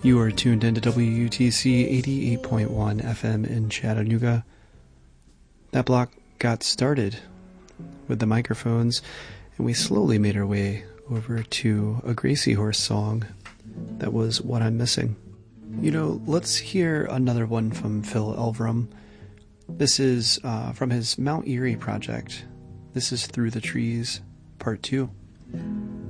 You are tuned into WUTC 88.1 FM in Chattanooga. That block got started with the microphones, and we slowly made our way over to a Gracie Horse song. That was What I'm Missing. You know, let's hear another one from Phil Elverum. This is from his Mount Erie project. This is Through the Trees, Part 2.